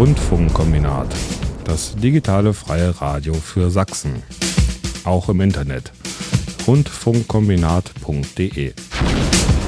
Rundfunkkombinat, das digitale freie Radio für Sachsen. Auch im Internet. Rundfunkkombinat.de